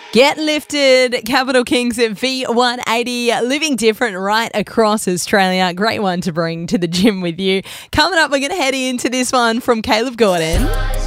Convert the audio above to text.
Get lifted, Capital Kings at V180, living different right across Australia. Great one to bring to the gym with you. Coming up, we're going to head into this one from Caleb Gordon.